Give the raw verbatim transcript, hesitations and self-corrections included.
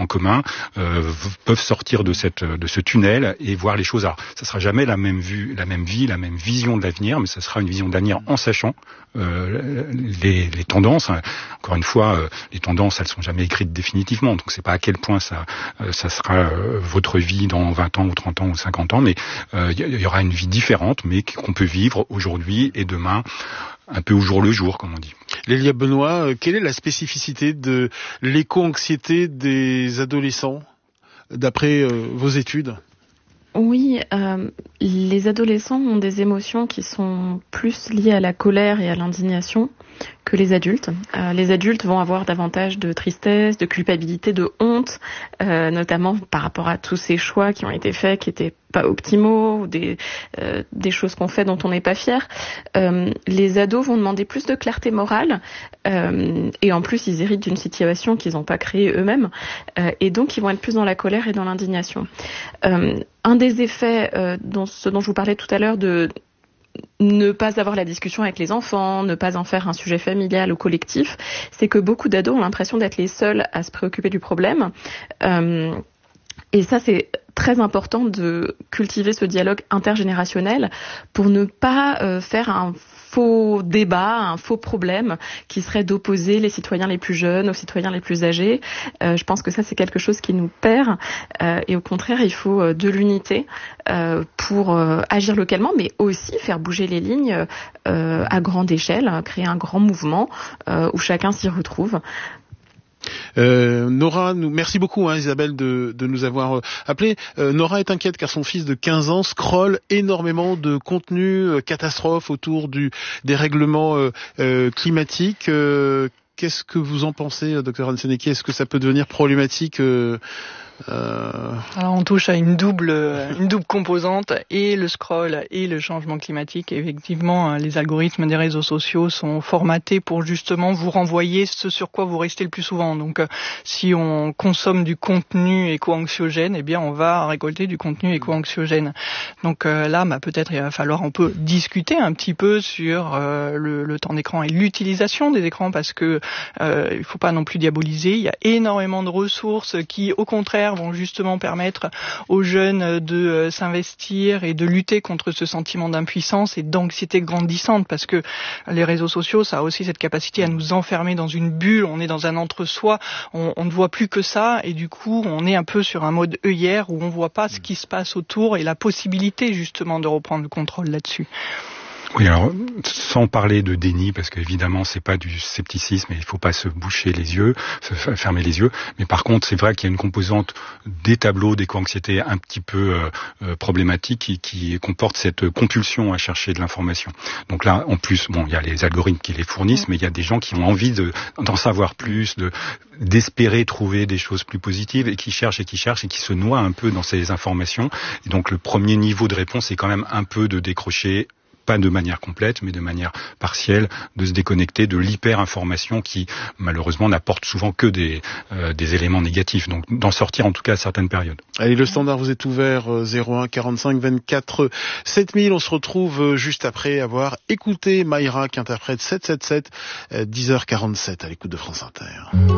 en commun euh, peuvent sortir de cette de ce tunnel et voir les choses. Alors, ça sera jamais la même vue, la même vie, la même vision de l'avenir, mais ça sera une vision de l'avenir en sachant euh, les, les tendances. Encore une fois, euh, les tendances, elles sont jamais écrites définitivement, donc c'est pas à quel point ça euh, ça sera euh, votre vie dans vingt ans ou trente ans ou cinquante ans, mais il euh, y, y aura une vie différente, mais qu'on peut vivre aujourd'hui et demain, un peu au jour le jour, comme on dit. Lélia Benoît, euh, quelle est la spécificité de l'éco-anxiété des adolescents, d'après euh, vos études ? Oui, euh, les adolescents ont des émotions qui sont plus liées à la colère et à l'indignation que les adultes. Euh, les adultes vont avoir davantage de tristesse, de culpabilité, de honte, euh, notamment par rapport à tous ces choix qui ont été faits, qui étaient pas optimaux, ou des, euh, des choses qu'on fait dont on n'est pas fier. Euh, les ados vont demander plus de clarté morale, euh, et en plus ils héritent d'une situation qu'ils n'ont pas créée eux-mêmes, euh, et donc ils vont être plus dans la colère et dans l'indignation. Euh, un des effets, euh, dont, ce dont je vous parlais tout à l'heure, de ne pas avoir la discussion avec les enfants, ne pas en faire un sujet familial ou collectif, c'est que beaucoup d'ados ont l'impression d'être les seuls à se préoccuper du problème. Euh, et ça, c'est très important de cultiver ce dialogue intergénérationnel pour ne pas euh, faire un faux débat, un faux problème qui serait d'opposer les citoyens les plus jeunes aux citoyens les plus âgés. Euh, je pense que ça, c'est quelque chose qui nous perd. Euh, et au contraire, il faut euh, de l'unité euh, pour euh, agir localement, mais aussi faire bouger les lignes euh, à grande échelle, créer un grand mouvement euh, où chacun s'y retrouve. Euh, Nora, nous, merci beaucoup hein, Isabelle de, de nous avoir euh, appelé. Euh, Nora est inquiète car son fils de quinze ans scrolle énormément de contenu euh, catastrophe autour du dérèglement euh, euh, climatique. Euh, qu'est-ce que vous en pensez, docteur Hansenecki ? Est-ce que ça peut devenir problématique euh, Euh... Alors on touche à une double, une double composante, et le scroll et le changement climatique. Et effectivement, les algorithmes des réseaux sociaux sont formatés pour justement vous renvoyer ce sur quoi vous restez le plus souvent. Donc si on consomme du contenu éco-anxiogène, eh bien on va récolter du contenu éco-anxiogène. Donc euh, là, bah, peut-être il va falloir on peut discuter un petit peu sur euh, le, le temps d'écran et l'utilisation des écrans, parce que euh, il faut pas non plus diaboliser. Il y a énormément de ressources qui, au contraire, vont justement permettre aux jeunes de s'investir et de lutter contre ce sentiment d'impuissance et d'anxiété grandissante, parce que les réseaux sociaux, ça a aussi cette capacité à nous enfermer dans une bulle. On est dans un entre-soi, on, on ne voit plus que ça, et du coup on est un peu sur un mode œillère où on voit pas ce qui se passe autour et la possibilité justement de reprendre le contrôle là-dessus. Oui, alors sans parler de déni, parce qu'évidemment c'est pas du scepticisme et il faut pas se boucher les yeux, se fermer les yeux. Mais par contre, c'est vrai qu'il y a une composante des tableaux d'éco-anxiété un petit peu euh, problématique qui, qui comporte cette compulsion à chercher de l'information. Donc là, en plus, bon, il y a les algorithmes qui les fournissent, mais il y a des gens qui ont envie de d'en savoir plus, de d'espérer trouver des choses plus positives et qui cherchent et qui cherchent et qui se noient un peu dans ces informations. Et donc le premier niveau de réponse, c'est quand même un peu de décrocher, pas de manière complète, mais de manière partielle, de se déconnecter de l'hyper-information qui, malheureusement, n'apporte souvent que des, euh, des éléments négatifs. Donc, d'en sortir, en tout cas, à certaines périodes. Allez, le standard vous est ouvert, euh, zéro un quarante-cinq vingt-quatre sept mille. On se retrouve euh, juste après avoir écouté Mayra qui interprète sept cent soixante-dix-sept, euh, dix heures quarante-sept à l'écoute de France Inter.